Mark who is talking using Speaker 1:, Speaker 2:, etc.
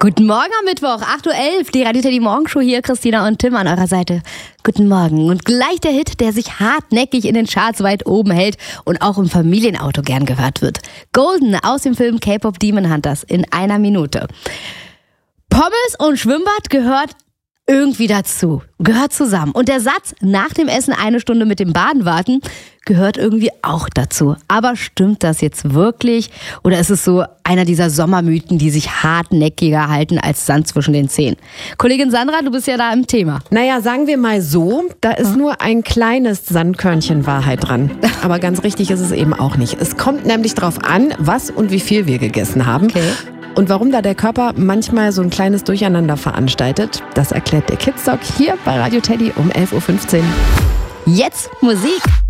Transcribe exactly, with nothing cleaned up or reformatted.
Speaker 1: Guten Morgen am Mittwoch, acht Uhr elf, die Radio Teddy Morgenshow hier, Christina und Tim an eurer Seite. Guten Morgen und gleich der Hit, der sich hartnäckig in den Charts weit oben hält und auch im Familienauto gern gehört wird. Golden aus dem Film K-Pop Demon Hunters in einer Minute. Pommes und Schwimmbad gehört irgendwie dazu, gehört zusammen. Und der Satz, nach dem Essen eine Stunde mit dem Baden warten, gehört irgendwie auch dazu. Aber stimmt das jetzt wirklich? Oder ist es so einer dieser Sommermythen, die sich hartnäckiger halten als Sand zwischen den Zehen? Kollegin Sandra, du bist ja da im Thema.
Speaker 2: Naja, sagen wir mal so, da ist hm? nur ein kleines Sandkörnchen Wahrheit dran. Aber ganz richtig ist es eben auch nicht. Es kommt nämlich drauf an, was und wie viel wir gegessen haben.
Speaker 1: Okay.
Speaker 2: Und warum da der Körper manchmal so ein kleines Durcheinander veranstaltet, das erklärt der Kids Talk hier bei Radio Teddy um elf Uhr fünfzehn.
Speaker 1: Jetzt Musik.